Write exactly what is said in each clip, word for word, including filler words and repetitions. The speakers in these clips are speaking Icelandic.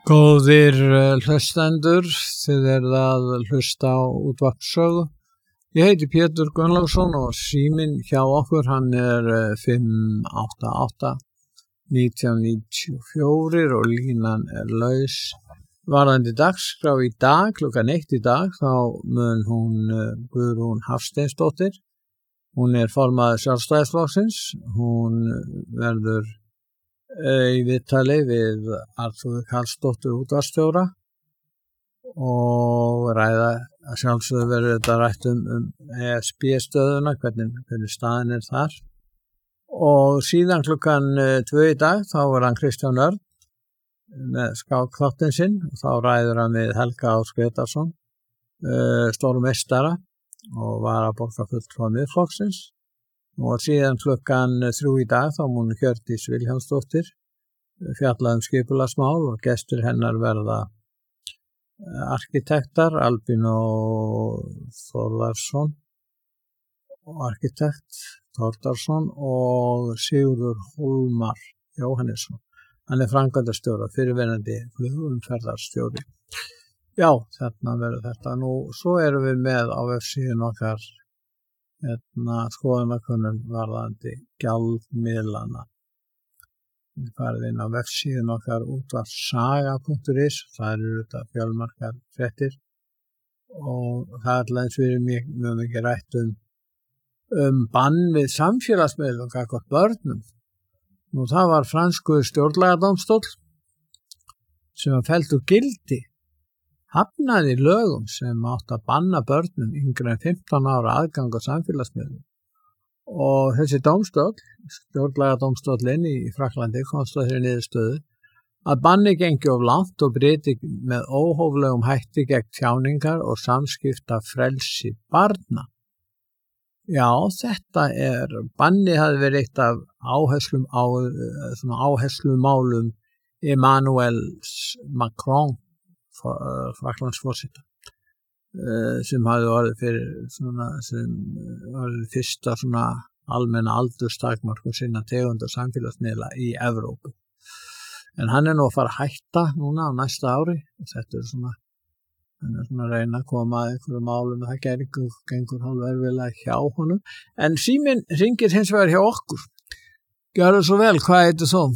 Góðir hlustendur, þið eruð að hlusta á útvarpssögu. Ég heiti Pétur Gunnlaugsson og síminn hjá okkur, hann er fimm átta átta nítján níutíu og fjögur og línan er laus. Varðandi dagskrá í dag, klukkan eitt í dag, þá mun hún Guðrún Hafsteinsdóttir. Hún er formaður Sjálfstæðisflokksins, hún verður í viðtali við Arnþrúði Karlsdóttur útvarpsstjóra og ræða að sjálfsögðu verður þetta rætt um, um E S B-stöðuna, hvernig, hvernig staðin er þar. Og síðan klukkan tvö í dag þá er hann Kristján Örn með skákþáttinn sinn og þá ræður hann við Helga Ás Grétarsson, stórmeistara og varaborgarfulltrúa Miðflokksins. Og síðan klukkan þrjú í dag þá mun Hjördís Vilhjálmsdóttir fjalla um skipulagsmál og gestur hennar verða arkitektar Albino Þórðarsson og arkitekt Þórðarsson og Sigurður Hólmar Jóhannesson. Hann er framkvæmdastjóri, fyrirverandi flugumferðarstjóri. Já, þarna verður þetta. Nú, svo erum við með á vefsíðun okkar hérna skoðanakönnun varðandi gjaldmiðlana. Við farið inn á vefsíðun okkar útvarpssaga punktur is, það eru þetta fjölmarkar fréttir og það er alltaf eins fyrir mjög, mjög mikið rætt um, um bann við samfélagsmiðlum gagnvart börnum. Nú það var franskur stjórnlagadómstóll sem var fellt úr gildi. Hafnaði lögum sem átt að banna börnum yngri en fimmtán ára aðgang á samfélagsmiðlum. Og þessi dómstóll, stjórnlagadómstóllinn í Frakklandi, komst að þeirri niðurstöðu að banni gengi of langt og breyti með óhóflegum hætti gegn tjáningar og samskipta frelsi barna. Já, þetta er, banni hafði verið eitt af áherslum á, svona áherslumálum Emmanuel Macron, Frakklandsforseta, sem hafði orðið fyrir svona, sem orðið fyrsta svona almenna aldurstakmarkun sinna tegunda samfélagsmiðla í Evrópu. En hann er nú að fara að hætta núna á næsta ári og þetta er svona, hann er svona að reyna að koma að einhverju málum og það gengur, gengur hálf erfiðlega hjá honum. En síminn hringir hins vegar hjá okkur. Gjörðu svo vel, hvað heitir þú?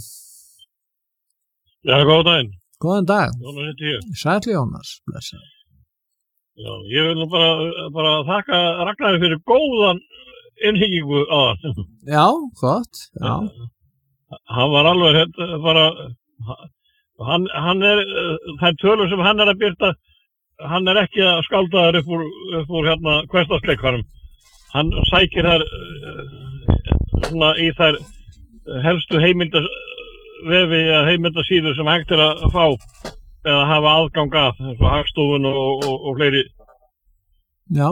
Já, góðan daginn. Góðan dag. Jónas heiti ég. Sæll Jónas, blessaður. Já, ég vil nú bara, bara þakka Ragnari fyrir góðan innhyggingu á það. Já, gott. Já. Hann var alveg hérna bara, hann, hann er, þær tölur sem hann er að byrta, hann er ekki að skálda þær upp úr, upp úr hérna hversdagsleikvarum. Hann sækir þær svona í þær helstu heimildas vefi að heimildasíður sem hægt er að fá eða hafa aðgang að, eins og Hagstofun og, og, og fleiri. Já.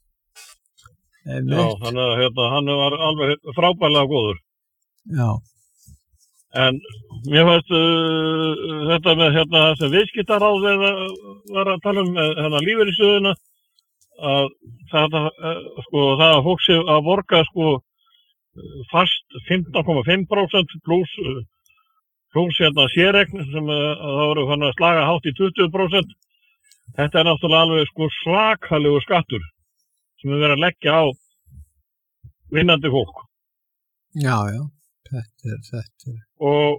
Já, hann, hérna, hann var alveg frábærlega góður. Já. En mér fannst uh, þetta með hérna sem viðskiptaráð var að tala um hérna lífeyrissjóðina að það, uh, sko, það að fólk sé að borga sko fast fimmtán komma fimm prósent pluss uh, Plús hérna séregn sem uh, það voru fann að slaga hátt í tuttugu prósent. Þetta er náttúrulega alveg sko svakalegur skattur sem er verið að leggja á vinnandi fólk. Já, já, þetta er þetta. Og,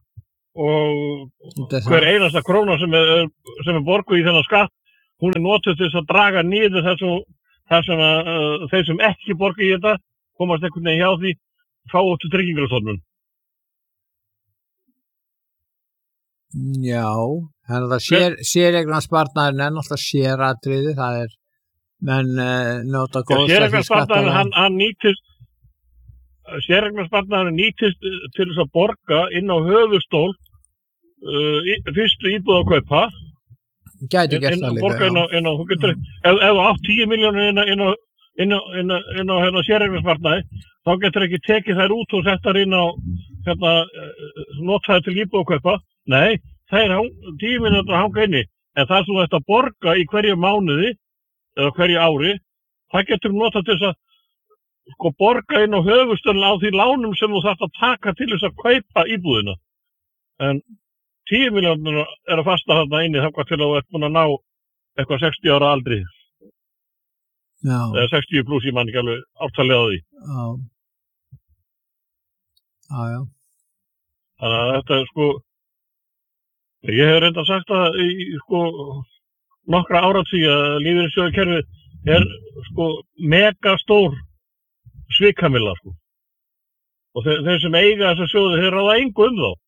og hver einasta króna sem er, sem er borguð í þennan skatt, hún er notuð til þess að draga niður þessum, þessum að uh, þeir sem ekki borga í þetta, komast einhvern veginn hjá því, fá upp til tryggingarstofnun. Já, þannig að sér, séreignarsparnaðurinn er náttúrulega sératriði, það er menn uh, nota góðs ja, að því skattar. Hann, hann nýtist, séreignarsparnaðurinn nýtist til þess að borga inn á höfuðstól uh, fyrstu íbúð að kaupa. Gæti gert það líka, borga inn á, inn á, getur, ef, ef þú átt tíu milljónir inn á, inn á, inn á, inn á, inn á hérna, séreignarsparnaði, þá getur ekki tekið þær út og settar inn á hérna, notaði til íbúð að kaupa. Nei, það er tíu mínútur að hanga inni, en það sem þú ætti að borga í hverju mánuði eða hverju ári, það getur notað til þess að sko borga inn á höfustölun á því lánum sem þú þarft að taka til þess að kaupa íbúðina. En tíu milljónir er að fasta þarna inni þangað til að þú ert búin að ná eitthvað sextíu ára aldri. Já. Eða sextíu pluss ég man ekki alveg ártalið á því. Já. Já, já. Þannig að þetta er sko, ég hef reynda sagt að í sko nokkra áratugi að lífeyrissjóðakerfið er sko mega stór svikamilla sko. Og þeir, þeir sem eiga þessa sjóði, þeir ráða engu um þá.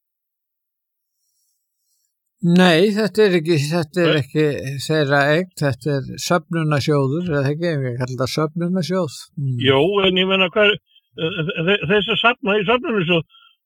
Nei, þetta er ekki, þetta er ekki þeirra eign, þetta er söfnunarsjóður, eða ekki, ég kallar þetta söfnunarsjóð. Mm. Jó, en ég meina hvað, þeir, þeir sem safna í söfnunarsjóð,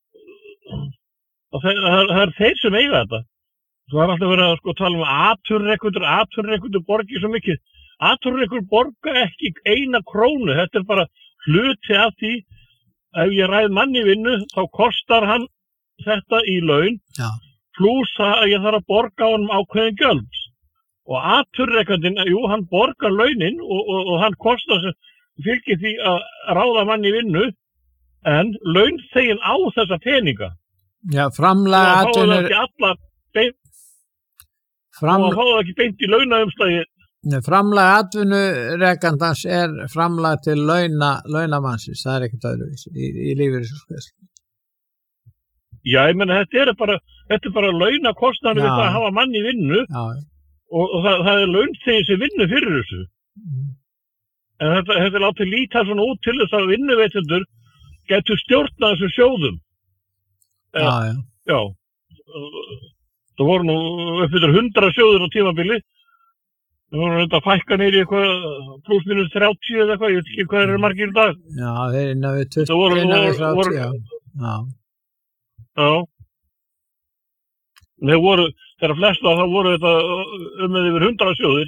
það, það er þeir sem eiga þetta. Þú har alltaf verið að sko tala um atvinnurekendur, atvinnurekendur borgi svo mikið. Atvinnurekendur borga ekki eina krónu, þetta er bara hluti af því. Ef ég ræð manni vinnu, þá kostar hann þetta í laun, Já. Plus að ég þarf að borga á honum ákveðin gjöld. Og atvinnurekandinn, jú, hann borgar launin og, og, og hann kostar sem fylgir því að ráða manni vinnu, en launþeginn á þessa peninga. Já, framlag Og þá er það atvinnur... ekki alla beint, Fram... og þá er það ekki beint í launaumslagi. Nei, framlag atvinnurekandans er framlag til launa, launamannsins, það er ekkert öðruvísi í, í lífeyrissjóðsgreiðslum. Já, ég menna, þetta er bara, þetta er bara launakostnaður við það að hafa mann í vinnu Já. og, og það, það er launþeginn sem vinnu fyrir þessu. Mm. En þetta, þetta er látið líta svona út til þess að vinnuveitendur getur stjórnað þessum sjóðum. Já, já. Já. Það voru nú uppfyrir hundra sjóður á tímabili. Það voru þetta að fækka neyri eitthvað pluss minus þrjátíu eða eitthvað, ég veit ekki hvað er margir í dag. Já, þeir er innan við tuttugu, voru, innan við voru, þrjátíu, voru, já. Já. Já. Þeir voru, þeirra flesta þá voru þetta um með yfir hundra sjóðir.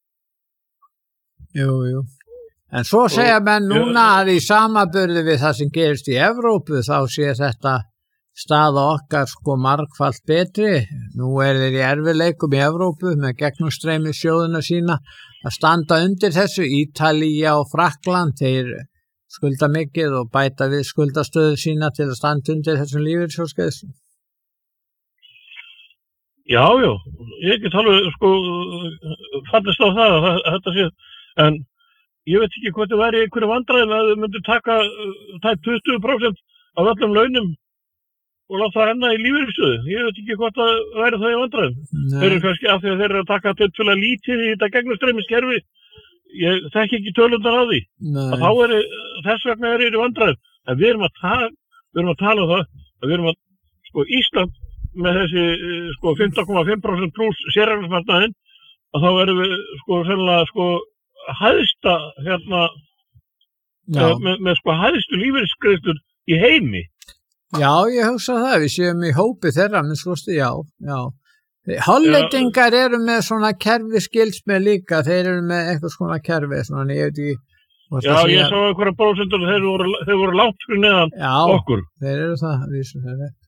Jú, jú. En svo segja menn núna að í samaburði við það sem gerist í Evrópu þá sé þetta staða okkar sko margfalt betri. Nú er þeir í erfiðleikum í Evrópu með gegnumstreymi sjóðuna sína að standa undir þessu. Ítalía og Frakkland, þeir skulda mikið og bæta við skuldastöðu sína til að standa undir þessum lífeyrissjóðsgreiðslum. Já, já, ég get alveg sko fallist á það að þetta sé, en ég veit ekki hvað það væri einhverju vandræðum að þau myndu taka tæp tuttugu prósent af öllum launum og láta það renna í lífeyrissjóði. Ég veit ekki hvað það væri það í vandræðum. Þeir eru kannski af því að þeir eru að taka tiltölulega lítið í þetta gegnumstreymiskerfi. Ég þekki ekki tölundar á því. Nei. Að þá er þess vegna er í vandræðum. En við erum að tala, við erum að tala um það að við erum að, sko, Ísland með þessi, sko, fimmtán komma fimm prósent pluss sérreglumarknaðinn, að þá erum við, sko, sennilega, sko, hæðsta, hérna, með, með, sko, hæðstu lífeyrisgreiðslur í heimi. Já, ég hugsa það, við séum í hópi þeirra, minn skoðstu, já, já. Hollendingar eru með svona kerfi skils með líka, þeir eru með eitthvað svona kerfi, svona, ég veit ekki. Já, ég sá einhverja prósentur, þeir voru, þeir voru langt fyrir neðan já, okkur. Já, þeir eru það, vísum þeir veit.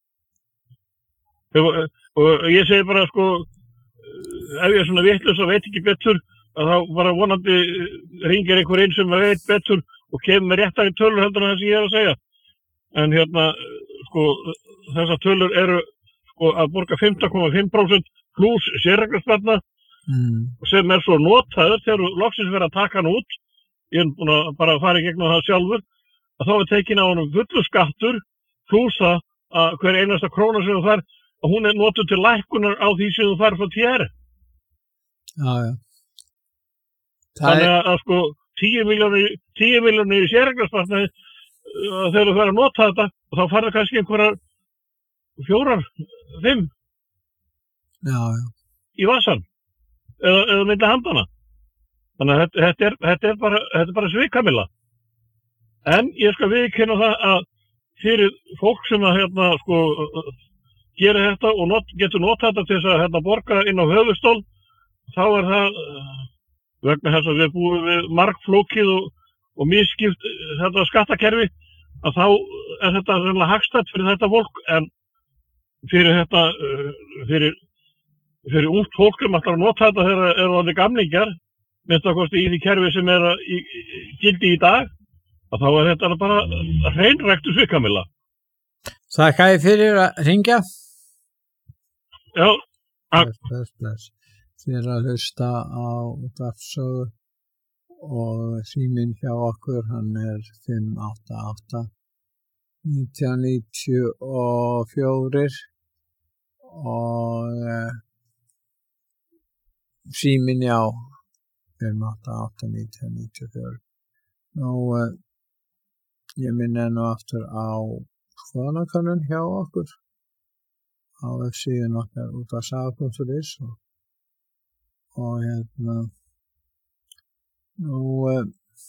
Og ég segi bara, sko, ef ég er svona vitlaus og veit ekki betur, að þá bara vonandi ringir einhver einn sem veit betur og kemur með réttari tölur heldur en það sem ég er að segja. En hérna, sko, þessar tölur eru sko að borga fimmtán komma fimm prósent pluss sérreglusbarna mm. sem er svo notaður þegar þú loksins verið að taka hann út. Ég er búin að bara fara í gegnum það sjálfur, að þá er tekin á honum fullu skattur pluss að hver einasta króna sem þú fær, að hún er notuð til lækkunar á því sem þú fær frá T R. Já, já. Þannig að, að sko tíu milljónir í sérreglusbarna þegar þú fær að nota þetta og þá færðu kannski einhverjar fjórar, fimm já, já. í vasan eða, eða milli handana. Þannig að þetta, þetta, er, þetta, er bara, þetta er bara svikamilla. En ég skal viðurkenna það að fyrir fólk sem að hérna, sko, gera þetta og not, getur nota þetta til þess að hérna, borga inn á höfustól, þá er það vegna þess að við búum við margflókið og, og misskipt þetta skattakerfi, að þá er þetta svona hagstætt fyrir þetta fólk, en fyrir þetta, fyrir, fyrir ungt fólk sem ætlar að nota þetta þegar eru orðnir gamlingjar, minnst að kosti í því kerfi sem er að, í, gildi í dag, að þá er þetta bara hreinræktu svikamilla. Þakka ég fyrir að hringja. Já, bless, bless, bless. Þið er að hlusta á útvarpssögu og síminn hjá okkur, hann er fimm átta átta nítján níutíu og fjögur og uh, síminn já fimm átta átta nítján níutíu og fjögur. Nú, uh, ég minni nú aftur á skoðanakönnun hjá okkur á vefsíðun okkar útvarpssaga punktur is og, og hérna nú uh,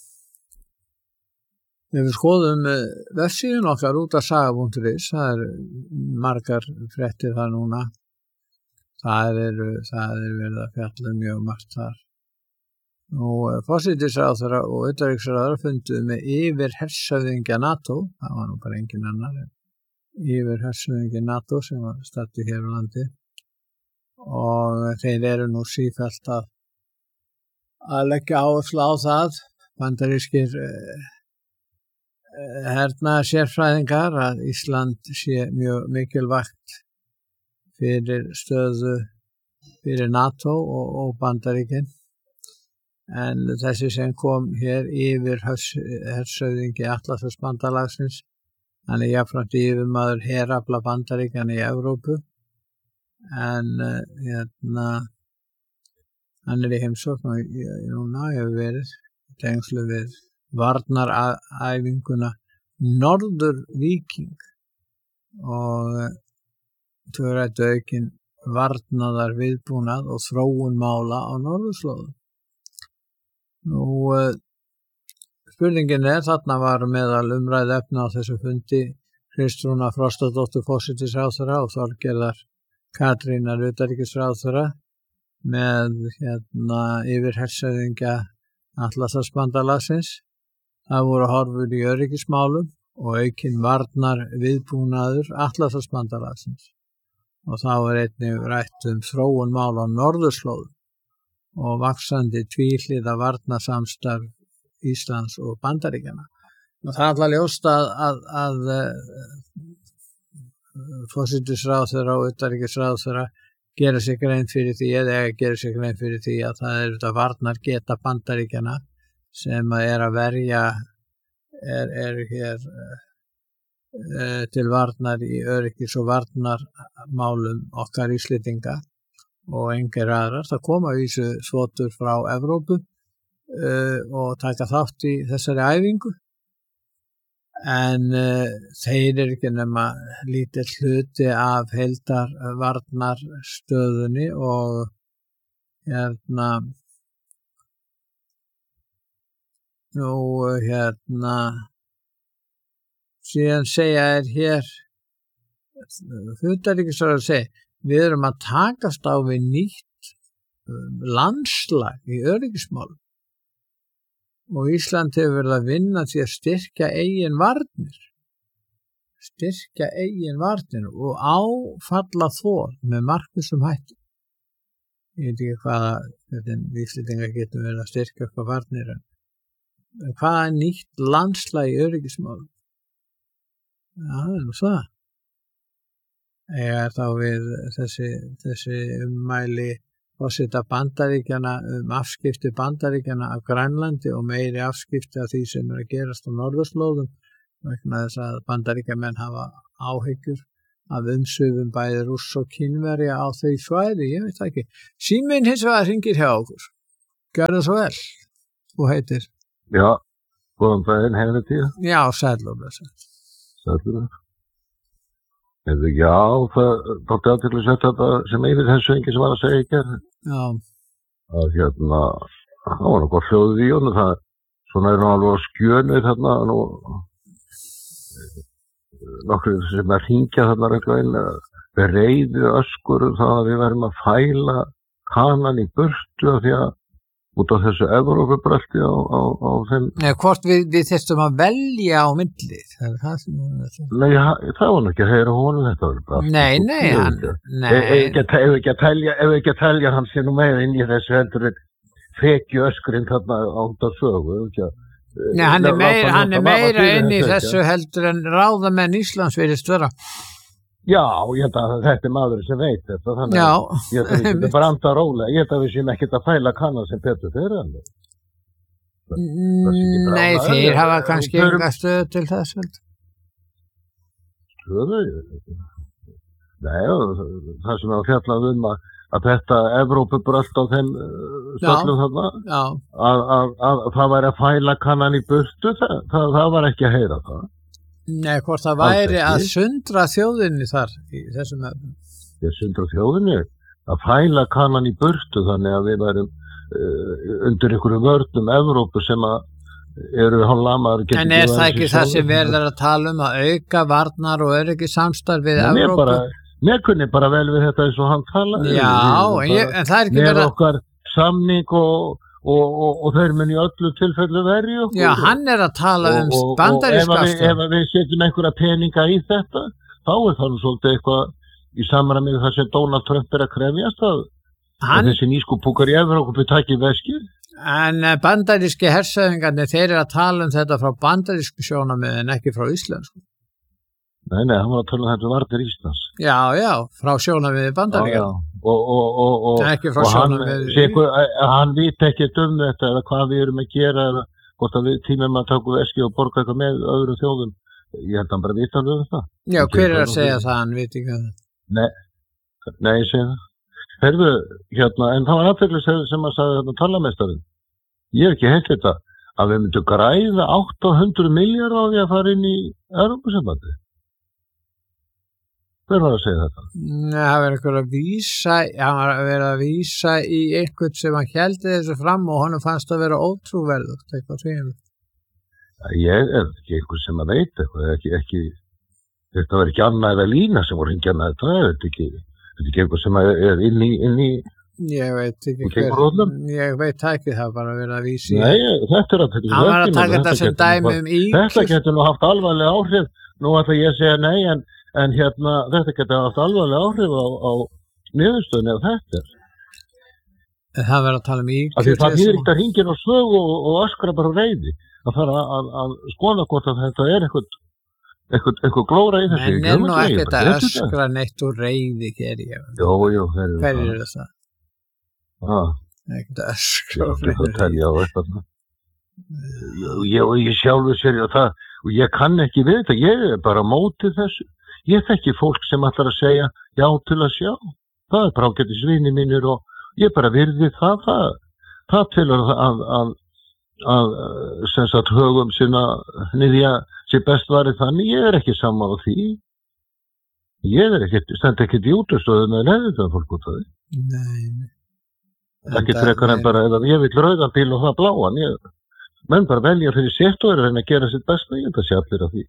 ef við skoðum uh, vefsíðun okkar útvarpssaga punktur is, það er margar fréttir þar núna, það er, það er verið að fjalla mjög margt þar. Nú, forsætisráðherra og utanríkisráðherra funduðu með yfirhershöfðingja NATO, það var nú bara engin annar, yfirhershöfðingja NATO sem var staddur hér á landi og þeir eru nú sífellt að, að leggja áherslu á það, bandarískir eh, hernaðar sérfræðingar, að Ísland sé mjög mikilvægt fyrir stöðu fyrir NATO og, og Bandaríkin. En þessi sem kom hér yfir hershöfðingi Atlantshafsbandalagsins, hann er jafnframt yfirmaður herafla Bandaríkjanna í Evrópu, en uh, hérna, hann er í heimsókn og núna hefur verið tengslu við varnaræfinguna Norður-Víking og þau ræddu aukin varnaðar viðbúnað og þróun mála á norðurslóðum. Nú, uh, spurningin er, þarna var meðal umræðu efna á þessu fundi Kristrúna Frostadóttur forsætisráðherra og Þorgerðar Katrínar utanríkisráðherra með hérna yfirhershöfðingja Atlantshafsbandalagsins. Það voru horfur í öryggismálum og aukin varnar viðbúnaður Atlantshafsbandalagsins. Og þá er einnig rætt um þróun mála á norðurslóðum og vaxandi tvíhliða varnarsamstarf Íslands og Bandaríkjanna. Og það er alltaf ljóst að, að, að, að forsætisráðherra og utanríkisráðherra gera sig grein fyrir því, eða gera sig grein fyrir því að það er þetta varnargeta Bandaríkjanna sem er að verja, er, er hér uh, til varnar í öryggis- og varnarmálum okkar Íslendinga og engir aðrar. Það koma vísu svotur frá Evrópu uh, og taka þátt í þessari æfingu, en uh, þeir eru ekki nema lítill hluti af heildar varnarstöðunni og hérna nú hérna síðan segja er hér utanríkisráðherra segja við erum að takast á við nýtt landslag í öryggismálum og Ísland hefur verið að vinna til að styrkja eigin varnir, styrkja eigin varnir og áfalla þol með markvissum hætti. Ég veit ekki hvaða Íslendingar getur verið að styrkja okkar varnir, en hvaða er nýtt landslag í öryggismálum? Já, það er nú það. Eða þá við þessi, þessi ummæli forseta Bandaríkjanna um afskipti Bandaríkjanna af Grænlandi og meiri afskipti af því sem er að gerast á norðurslóðum vegna þess að Bandaríkjamenn hafa áhyggjur af umsvifum bæði Rúss og Kínverja á þau svæði, ég veit það ekki. Síminn hins vegar hringir hjá okkur. Gjörðu svo vel. Þú heitir? Já, góðan daginn, hefði tíu. Já, sæll og blessa. Sælur. Já, það tótti athyglisvert þetta sem yfirhershöfðingi sem var að segja í gerð. Já. Að hérna, það var nokkuð hljóðið í honum, það svona er nú alveg á skjönu þarna, nú nokkur sem er hringja þarna reglulega við reiðu öskur um það að við verðum að fæla kanan í burtu af því að út á þessu Evrópubrölti á, á, á þeim... Nei, hvort við, við þessum að velja á myndli, það er það sem... Nei, það var nú ekki að heyra honum þetta. Var nei, nei, hann... Nei. Ef ekki að telja, ef ekki að telja hann sé nú meira inn í þessu heldur en fekju öskurinn þarna ánda sögu, ekki að... Nei, hann er meira, hann er meira inn í þessu heldur en ráðamenn Íslands virðist vera. Já, ég held að þetta er maður sem veit þetta, þannig Já, að ég held að við einmitt. getum bara anda rólega, ég held að við séum ekkert að fæla kannan sem Pétur fyrir hann. Nei, þeir hafa kannski enga stöðu til þess. held. Stöðu? Nei, það sem að fjallað um að, að þetta Evrópubrölt á þeim stöllum þarna, Já, að, að, að það væri að fæla kannan í burtu, það, það, það var ekki að heyra það. nei, hvort það Alls væri ekki. að sundra þjóðinni þar í þessum efnum. Ég sundra þjóðinni að fæla kannan í burtu þannig að við værum uh, undir einhverjum vörnum Evrópu sem að eru hálflamar. En er það ekki það sem verður að tala um að auka varnar og öryggi samstarf við Mér Evrópu? bara, mér kunni bara vel við þetta eins og hann talaði. Já, Við- en, ég, en það er ekki með verið að... okkar samning og, og, og, og þeir mun í öllu tilfellu verið okkur. Já, hann er að tala um og, og, bandaríska og ef, við, afstöðu. ef við setjum einhverja peninga í þetta, þá er það nú svolítið eitthvað í samræmi við það sem Donald Trump er að krefjast að, að Hann, þessi nýskupúkar í Evrópu taki veskið. en eh, bandaríski hersöðingarnir, þeir eru að tala um þetta frá bandarísku sjónarmiðin, ekki frá íslensku. Nei, nei, hann var að tala um þetta varnir Íslands. Já, já, frá sjónarmiði Já, bandaríkja. já. Og, og, og, og, Ekki frá og hann, sjónarmiði- sé einhver- að- hann veit ekkert um þetta eða hvað við erum að gera eða hvort að við tímum að taka veskið og borga eitthvað með öðrum þjóðum. Ég held að hann bara vita alveg um það. Já, Hann hver kemur er að bara segja fyrir. það, hann veit ekki að það. Nei, nei, ég segi það. Herðu, hérna, en það var aðfylgis sem að sagði þarna talamestarinn. Ég hef ekki heilt þetta að við myndum græða átta hundruð milljarða á því að fara inn í Evrópusambandi. Hver var að segja þetta? Nei, það var einhver að vísa, hann var að vera að vísa í einhvern sem hann héldi þessu fram og honum fannst að vera ótrúverðugt, eitthvað sem. Ég er ekki einhver sem að veit eitthvað, ekki, ekki, þetta var ekki Anna eða Lína sem voru hingja með þetta, þetta er ekki, þetta er ekki einhver sem er er inn í, inn í, Ég veit ekki Og gengur rótnum? ég veit það ekki, það var bara að vera að vísa í. nei, þetta er að þetta Hann var að taka þetta sem dæmi um Þetta íkjur. getur nú haft alvarlega áhrif, nú ætla ég að segja nei, en, en hérna, þetta getur haft alvarlega áhrif á, á niðurstöðunni ef þetta er. Það var að tala um Af því íkjur. það þýðir ekki að hringin og sög og, og öskra bara reyði. Það þarf að, að, að skoða hvort að þetta er eitthvað, eitthvað, eitthvað glóra í þessu. En Ég er nú veit ekki, ekkert ég að bara veit þetta. öskra neitt úr reyði, ger ég. Jó, jó, þeir eru Hver eru það? það. Ekkert að Já, öskra úr þetta reyði. telja á eitthvað. Ég, og ég sjálfur sér og það, og ég kann ekki við þetta, ég er bara á móti þessu. Ég þekki fólk sem ætlar að segja já til að sjá. Það er prágætis vini mínir og ég bara virði það, það, það til að, að, að, að sem sagt högum sinna niðja sér best varið þannig, ég er ekki sammála því. Ég er ekkert, stend ekkert í útustöðu með leðið fólk út af því. Nei, nei. Ekki Enda- frekar en bara, ef ég vil rauðan bíl og það bláan, ég, menn bara velja fyrir sétt og er að reyna að gera sitt besta, ég held að sé allir af því.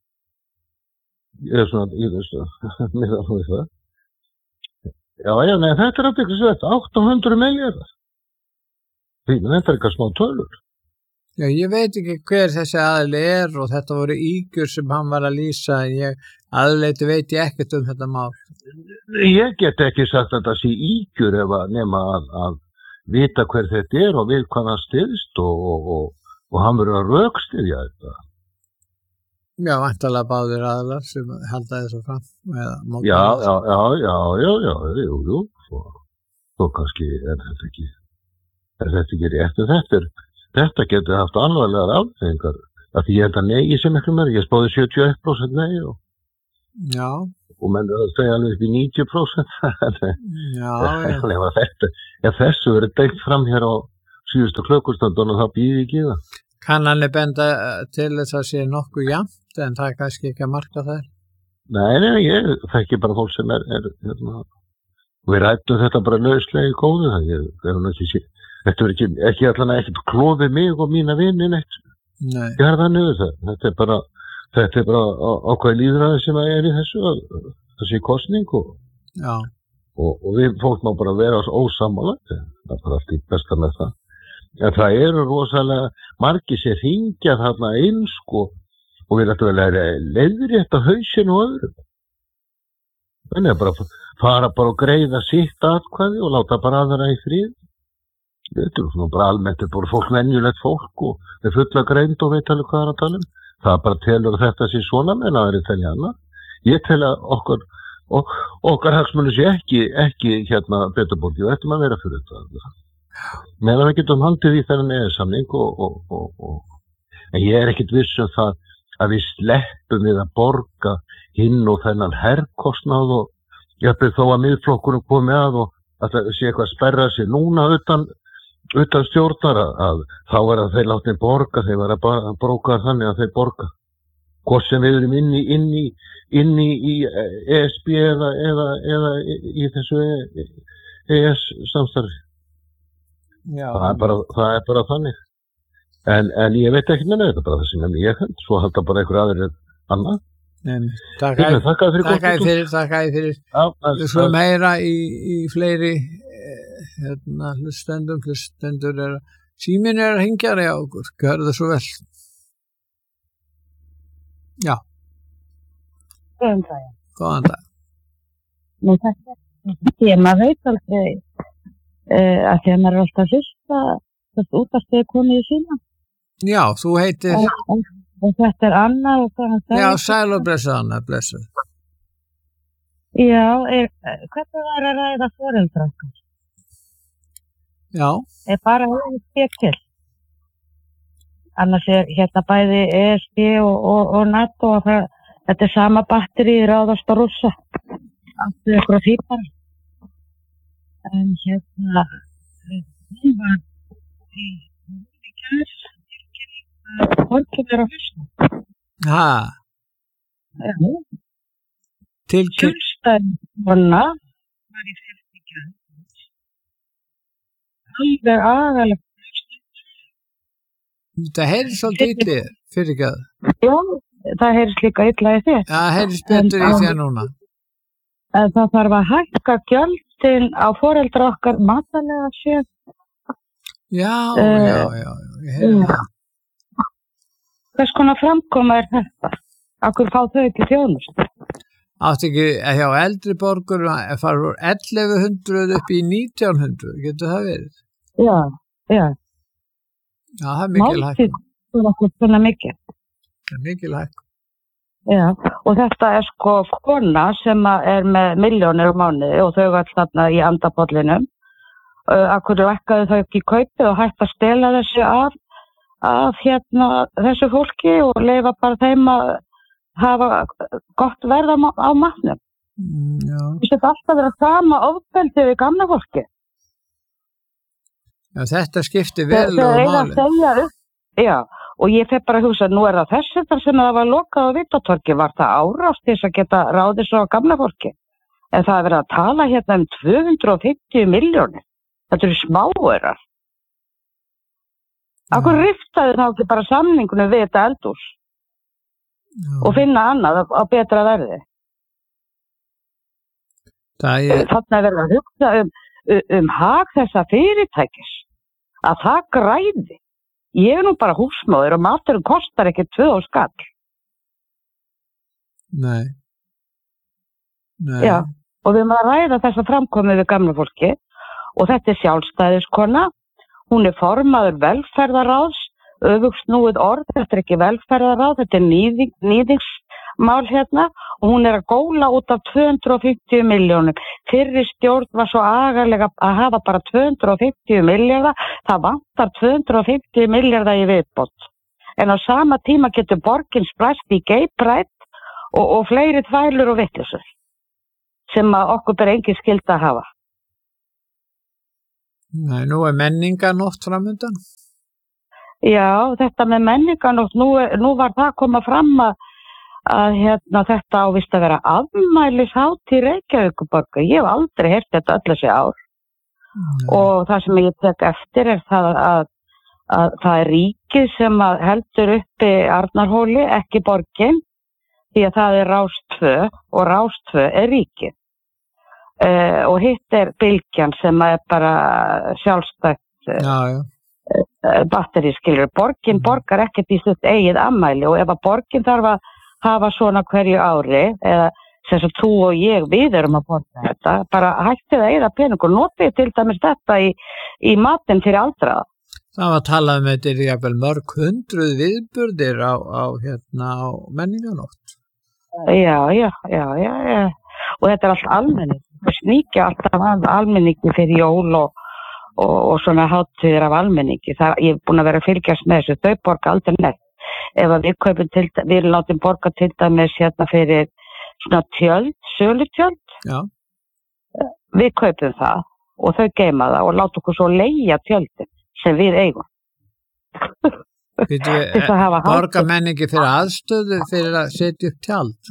Ég er svona, ég er svona, mér er alveg það. Já, já, nei, þetta er aftur þetta, átta hundruð milljarðar. Því, menn þetta er eitthvað smá tölur. Já, ég veit ekki hver þessi aðli er og þetta voru ígjur sem hann var að lýsa en ég aðleiti veit ég ekkert um þetta mál. Ég get ekki sagt að það sé ígjur ef að nema að, að vita hver þetta er og við hvað hann styðst og, og, og, og hann verður að rökstyðja þetta. Já, væntanlega báðir aðlar sem halda þessu fram. eða mótmæla Já, þessu. já, já, já, já, já, jú, jú, og svo kannski er þetta ekki, er þetta ekki rétt, en þetta er, þetta getur haft alvarlegar afleiðingar, af því ég held að nei sem ekki mér, ég spáði sjötíu og eitt prósent nei og, Já, og menn það segja alveg upp í níutíu prósent, já, já. ef að þetta, ef þessu verið deilt fram hér á síðustu klukkustundunum þá býði ekki í það. Kannanir benda eh, til þess að sé nokkuð jafnt en það er kannski ekki að marka það. Nei, nei, ég þekki bara fólk sem er, er hérna, við rættum þetta bara lauslega í góðu, það ég, ég, ekki, sé- þetta er ekki, ekki allan að ekkert klófið mig og mína vini neitt, Nei, ég er það niður það, þetta er bara, þetta er bara á- ákveðið líðræði sem að er í þessu, að- þessi kosning og, já, og, og við fólk má bara vera ósammála, það er bara allt í besta með það. En það eru rosalega margir sem hringja þarna inn sko og við ættum að leiðrétta hausinn og öðrum. Þannig að bara fara bara og greiða sitt atkvæði og láta bara aðra í frið. Þetta er svona bara almennt, þetta er bara fólk venjulegt fólk og við fulla greind og veit alveg hvað það er að tala um. Það bara telur þetta sér svona með aðri telja annað. Ég tel að okkur og okkar hagsmunir sé ekki, ekki hérna betur borgið og ættum að vera fyrir þetta. Meðan við getum haldið í þennan E E S-samning og, og, og, og en ég er ekkit viss um það að við sleppum við að borga hinn og þennan herrkostnað og jafnvel þó að miðflokkurinn komi að og að það sé eitthvað að sperra sig núna utan, utan stjórnar að þá er að þeir látni borga, þeir vera bara að bróka þannig að þeir borga. Hvort sem við erum inni, inni, inni í E S B eða, eða, eða í þessu E E S-samstarfi. Já. Það er bara, það er bara þannig. En, en ég veit ekki með þetta, bara það sem ég held, svo halda bara einhver aðrir annað. Takk að fyrir, takk að fyrir. Já, við skulum heyra í, í fleiri hérna, hlustendum, hlustendur er síminn er að hringja þig á okkur, gjörðu það svo vel. Já. Góðan dag. Góðan dag. Nú þetta er ég, maður veit aldrei uh, að því að maður er alltaf hlusta þetta út af stegið konu í sína. Já, þú heitir... Og, og þetta er Anna og hvað hann Já, sæl og blessu Anna, blessu. Já, er, hvernig var að ræða foreldra okkar? Já. Er bara að spek til. Annars er hérna bæði E S B og, og, og NATO og það, þetta er sama batteri í ráðast og rússa. Allt er ykkur að fýpa. En hérna, hún var í kjærs, borgin er á hausnum. Ha. Já. Til kjörstæðin vonna var í fyrst í kjærs. Alveg agalega. Það heyrðis svolítið illa fyrir ekki að. Já, það heyrðis líka illa í þér. Já, það heyrðis betur í þér núna. En það þarf að hækka gjöldin á foreldra okkar matalega sér. Já, uh, já, já, ég heyrði það. Hvers konar framkoma er þetta? Akkur fá þau ekki þjónust? Átti ekki hjá eldri borgur að fara úr ellefu hundruð upp í nítján hundruð, getur það verið? Já, já. Já, það er mikil hækkun. Það er okkur svona mikil. Það er mikil hækkun. Já, og þetta er sko kona sem er með milljónir á mánuði og þau var þarna í andapollinum. Uh, Akkur vekkaðu þau ekki kaupið og hægt að stela þessu af, af hérna þessu fólki og leifa bara þeim að hafa gott verð á, á matnum. Mm, já. Þetta er alltaf verið að sama ofbeldið við gamla fólki. Já, þetta skiptir verulega máli. Já, og ég fer bara að hugsa, nú er það þess þetta sem það var lokað á Vitatorgi, var það árás til þess að geta ráðið svo á gamla fólki? En það er verið að tala hérna um tvö hundruð fimmtíu milljónir. Þetta eru smáurar. Akkur riftaði þá ekki bara samningunum við þetta eldhús og finna annað á betra verði. Það er... Þarna er verið að hugsa um, um, um hag þessa fyrirtækis. Að það græði. Ég er nú bara húsmóðir og maturinn kostar ekki tvö og skall. Nei. Nei. Já, og við erum að ræða þess að framkomið við gamla fólki og þetta er sjálfstæðiskona. Hún er formaður velferðaráðs, öfugsnúið orð, þetta er ekki velferðaráð, þetta er nýðing, nýðingsmál hérna og hún er að góla út af tvö hundruð fimmtíu milljónum. Fyrri stjórn var svo agalega að hafa bara tvö hundruð fimmtíu milljarða, það vantar tvö hundruð fimmtíu milljarða í viðbót. En á sama tíma getur borgin spræst í geiprætt og, og fleiri þvælur og vittlisur sem að okkur ber engin skylda að hafa. Nei, nú er menningarnótt framundan. Já, þetta með menningarnótt, nú, nú var það að koma fram að, að hérna, þetta ávist að vera afmælishátt í Reykjavíkurborg. Ég hef aldrei heyrt þetta öll þessi ár. Nei. Og það sem ég tek eftir er það að, að það er ríkið sem heldur uppi Arnarhóli, ekki borgin, því að það er Rás tvö og Rás tvö er ríkið. Uh, og hitt er Bylgjan sem er bara sjálfstætt uh, uh, batteri, skilur. Borgin borgar ekkert í sitt eigið afmæli og ef að borgin þarf að hafa svona hverju ári, eða sem svo þú og ég, við erum að borga þetta, bara hættið að eyða pening og notið til dæmis þetta í, í matinn fyrir aldraða. Það var að tala um þetta er jafnvel mörg hundruð viðburðir á, á, hérna, á menningarnótt. Já, já, já, já, já. og þetta er allt almenning. Það sníkja alltaf að almenningi fyrir jól og, og, og svona hátíðir af almenningi. Það, ég er búin að vera að fylgjast með þessu, þau borga aldrei neitt. Ef að við kaupum til, við látum borga til dæmis hérna fyrir svona tjöld, sölutjöld, Já. Við kaupum það og þau geima það og láta okkur svo leigja tjöldin sem við eigum. Við, borga menningi fyrir aðstöðu fyrir að setja upp tjald?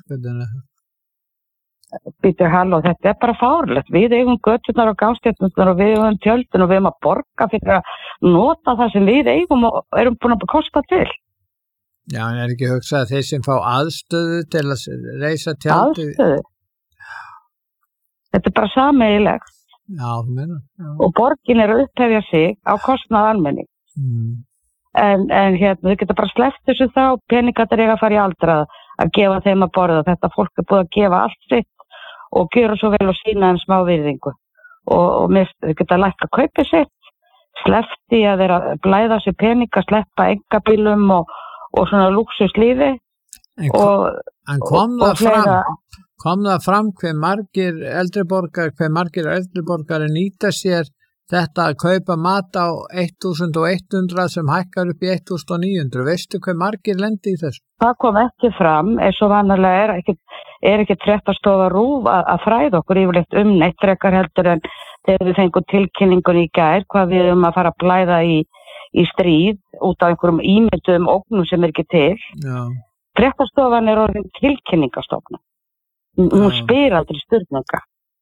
Býtur halló, þetta er bara fárlegt. Við eigum göturnar og gangstétturnar og við eigum tjöldin og við eigum að borga fyrir að nota það sem við eigum og erum búin að kosta til. Já, en er ekki hugsað að þeir sem fá aðstöðu til að reisa tjaldi? Aðstöðu? Þetta er bara sameiginlegt. Já, þú meina. Já. Og borgin er að upphefja sig á kostnað almenning. Mm. En, en hérna, þau geta bara sleppt þessu þá, peningarnir eiga að fara í aldraða að gefa þeim að borða. Þetta fólk er búið að gefa allt sitt og gera svo vel og sína þeim smá virðingu. Og, og mist, þau geta lækka kaupið sitt, sleppti að þeirra blæða sér peninga, sleppa engabílum og og svona lúksuslífi en, og, en kom, og, það og fleira. fram, kom það fram hver margir eldriborgar hver margir eldriborgar nýta sér þetta að kaupa mat á þúsund hundrað sem hækkar upp í þúsund níu hundruð, veistu hver margir lendi í þessu? Það kom ekki fram, eins og vanalega er ekki, er ekki fréttastofa RÚV að, að fræða okkur yfirleitt um neitt frekar heldur en þegar við fengum tilkynningun í gær hvað við um að fara að blæða í í stríð út af einhverjum ímyndum ógnum sem er ekki til. Já. Fréttastofan er orðin tilkynningastofna. Hún spyr aldrei spurninga.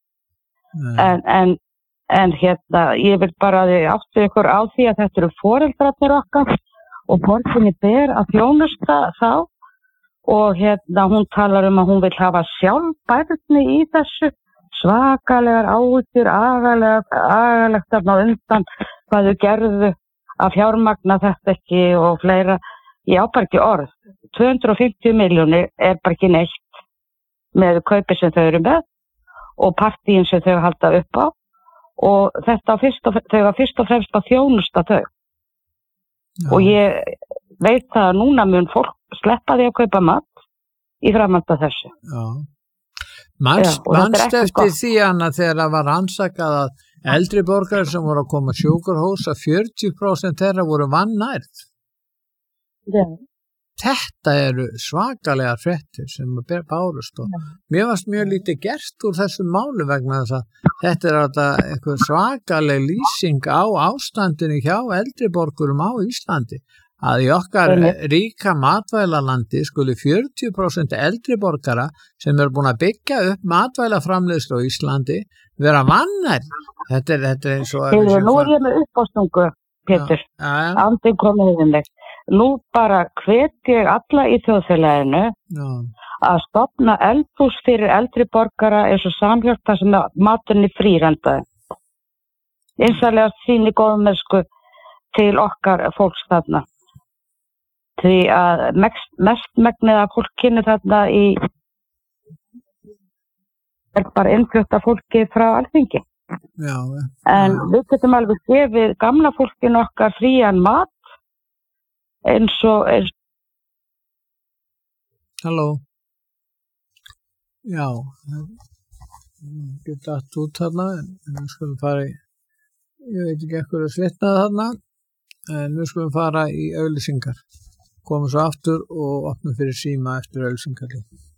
En, en, en hérna, ég vil bara áttu ykkur á því að þetta eru foreldrarnir okkar og borginni ber að þjónusta þá og hérna hún talar um að hún vil hafa sjálfbærni í þessu, svakalegar áhyggjur, agalegt þarna undan hvað þau gerðu að fjármagna þetta ekki og fleira. Ég á bara ekki orð. tvö hundruð fimmtíu milljónir er bara ekki neitt með kaupi sem þau eru með og partíin sem þau halda upp á og þetta á fyrst og, þau var fyrst og fremst að þjónusta þau. Já. Og ég veit að núna mun fólk sleppa því að kaupa mat í framhald af þessu. Já. Manst, Já, manst eftir því hana þegar það var rannsakað að eldri borgarar sem voru að koma sjúkrahús að fjörutíu prósent þeirra voru vannærð. Já. Þetta eru svakalega fréttir sem bárust og mér varst mjög lítið gert úr þessum málu vegna þess að þetta er alltaf einhver svakaleg lýsing á ástandinu hjá eldri borgurum á Íslandi. Að í okkar ríka matvælalandi skuli fjörutíu prósent eldri borgara sem eru búin að byggja upp matvælaframleiðslu á Íslandi vera vannærð. Þetta er, þetta er eins og... Þegar nú er ég með uppástungu, Pétur, andin komið yfir mig. Nú bara hvet ég alla í þjóðfélaginu Já. Að stofna eldhús fyrir eldri borgara eins og Samhjálp þar sem maturinn er frírendaði. Einsalega sýni góðmennsku til okkar fólks þarna. Því að mest, mest megnið af fólkinu þarna í er bara innflutta fólki frá Alþingi. Já, en já. Við getum alveg gefið gamla fólkinu okkar frían mat eins og eins... Halló. Já, geta allt út þarna en við skulum fara í ég veit ekki ekkur að svitna þarna en við skulum fara í auglýsingar. Komum svo aftur og opnum fyrir síma eftir auglýsingar.